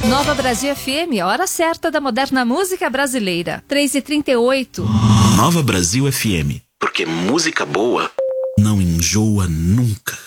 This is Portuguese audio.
Nova Brasil FM, a hora certa da moderna música brasileira. 3h38. Nova Brasil FM, porque música boa não enjoa nunca.